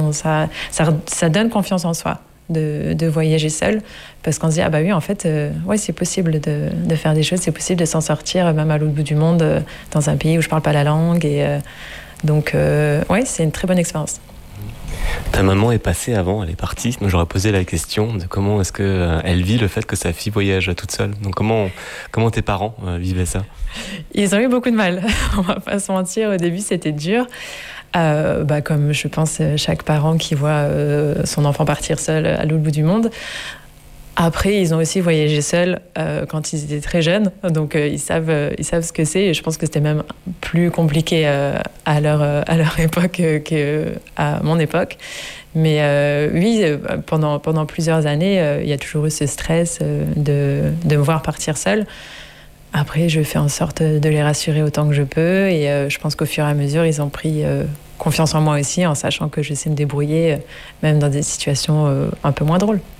ça donne confiance en soi de voyager seul, parce qu'on se dit ah bah oui en fait ouais c'est possible de faire des choses, c'est possible de s'en sortir même à l'autre bout du monde dans un pays où je parle pas la langue donc ouais c'est une très bonne expérience. Ta maman est passée avant, elle est partie, donc j'aurais posé la question de comment est-ce qu'elle vit le fait que sa fille voyage toute seule. Donc comment tes parents vivaient ça? Ils ont eu beaucoup de mal, on va pas se mentir, au début c'était dur. Comme je pense chaque parent qui voit son enfant partir seul à l'autre bout du monde. Après, ils ont aussi voyagé seuls quand ils étaient très jeunes, donc ils savent ce que c'est. Et je pense que c'était même plus compliqué à leur époque qu'à mon époque. Mais oui, pendant plusieurs années, il y a toujours eu ce stress de me voir partir seule. Après, je fais en sorte de les rassurer autant que je peux. Et je pense qu'au fur et à mesure, ils ont pris confiance en moi aussi, en sachant que je sais me débrouiller, même dans des situations un peu moins drôles.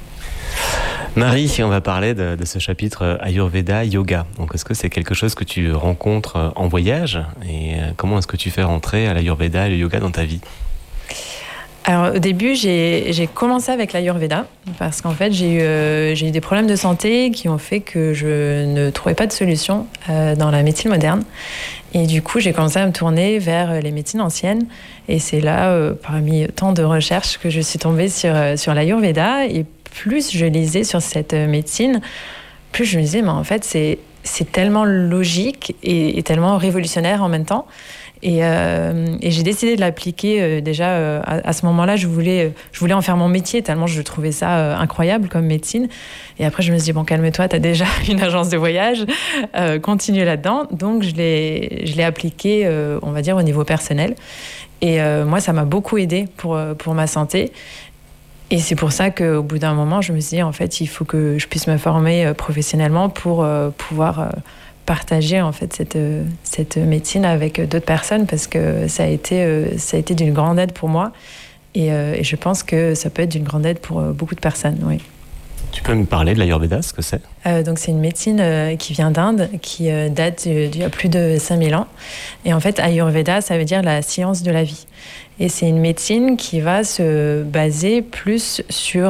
Marie, on va parler de ce chapitre Ayurveda Yoga. Donc, est-ce que c'est quelque chose que tu rencontres en voyage? Et comment est-ce que tu fais rentrer à l'Ayurveda et le yoga dans ta vie? Alors, au début, j'ai commencé avec l'Ayurveda parce qu'en fait, j'ai eu des problèmes de santé qui ont fait que je ne trouvais pas de solution dans la médecine moderne. Et du coup, j'ai commencé à me tourner vers les médecines anciennes. Et c'est là, parmi tant de recherches, que je suis tombée sur l'Ayurveda. Et plus je lisais sur cette médecine, plus je me disais, mais en fait, c'est tellement logique et tellement révolutionnaire en même temps. Et j'ai décidé de l'appliquer déjà à ce moment-là. Je voulais en faire mon métier tellement je trouvais ça incroyable comme médecine. Et après, je me suis dit, bon, calme-toi, tu as déjà une agence de voyage, continue là-dedans. Donc, je l'ai appliqué, on va dire, au niveau personnel. Et moi, ça m'a beaucoup aidée pour ma santé. Et c'est pour ça qu'au bout d'un moment, je me suis dit, en fait, il faut que je puisse me former professionnellement pour pouvoir partager en fait cette médecine avec d'autres personnes, parce que ça a été d'une grande aide pour moi. Et je pense que ça peut être d'une grande aide pour beaucoup de personnes, oui. Tu peux me parler de l'Ayurveda, ce que c'est? Donc c'est une médecine qui vient d'Inde, qui date d'il y a plus de 5000 ans. Et en fait, Ayurveda, ça veut dire la science de la vie. Et c'est une médecine qui va se baser plus sur...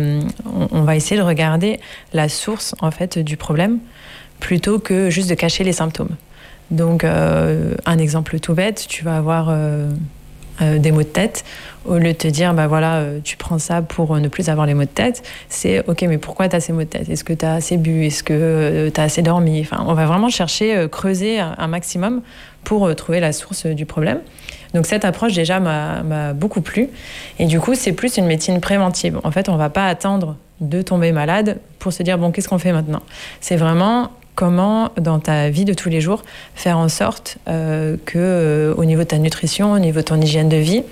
on va essayer de regarder la source, en fait, du problème, plutôt que juste de cacher les symptômes. Donc, un exemple tout bête, tu vas avoir des maux de tête. Au lieu de te dire, bah voilà, tu prends ça pour ne plus avoir les maux de tête, c'est ok, mais pourquoi tu as ces maux de tête? Est-ce que tu as assez bu? Est-ce que tu as assez dormi? Enfin, on va vraiment chercher, creuser un maximum pour trouver la source du problème. Donc cette approche déjà m'a beaucoup plu. Et du coup, c'est plus une médecine préventive. En fait, on ne va pas attendre de tomber malade pour se dire, bon, qu'est-ce qu'on fait maintenant? C'est vraiment comment, dans ta vie de tous les jours, faire en sorte que, au niveau de ta nutrition, au niveau de ton hygiène de vie,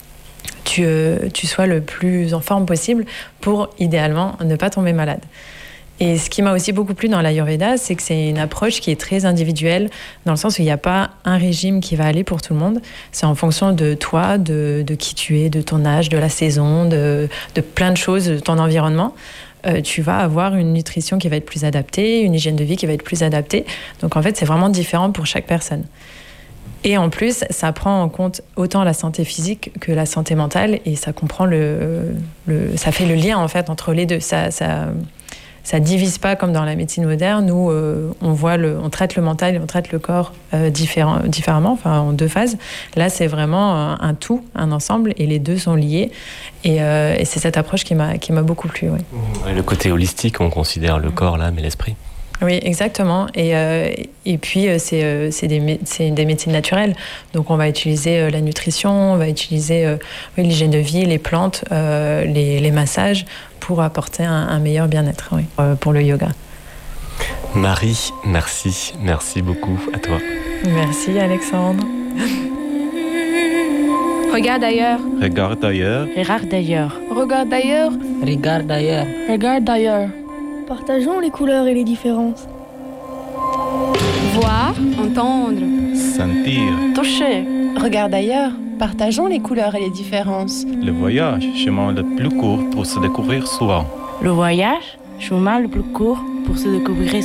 tu sois le plus en forme possible pour, idéalement, ne pas tomber malade. Et ce qui m'a aussi beaucoup plu dans l'Ayurveda, c'est que c'est une approche qui est très individuelle, dans le sens où il n'y a pas un régime qui va aller pour tout le monde. C'est en fonction de toi, de qui tu es, de ton âge, de la saison, de plein de choses, de ton environnement. Tu vas avoir une nutrition qui va être plus adaptée, une hygiène de vie qui va être plus adaptée. Donc en fait, c'est vraiment différent pour chaque personne. Et en plus, ça prend en compte autant la santé physique que la santé mentale, et ça comprend ça fait le lien en fait entre les deux. Ça divise pas comme dans la médecine moderne où on traite le mental et on traite le corps différemment, enfin en deux phases. Là, c'est vraiment un tout, un ensemble, et les deux sont liés. Et c'est cette approche qui m'a beaucoup plu. Oui. Et le côté holistique, on considère le corps, l'âme et l'esprit. Oui, exactement. Et puis, c'est des médecines naturelles. Donc, on va utiliser la nutrition, on va utiliser l'hygiène de vie, les plantes, les massages pour apporter un meilleur bien-être, oui, pour le yoga. Marie, merci. Merci beaucoup à toi. Merci, Alexandre. Regarde ailleurs. Regarde ailleurs. Regarde ailleurs. Regarde ailleurs. Regarde ailleurs. Regarde ailleurs. Partageons les couleurs et les différences. Voir, entendre, Sentir. toucher. Regarde ailleurs. Partageons les couleurs et les différences. Le voyage, chemin le plus court pour se découvrir soi. Le voyage, chemin le plus court pour se découvrir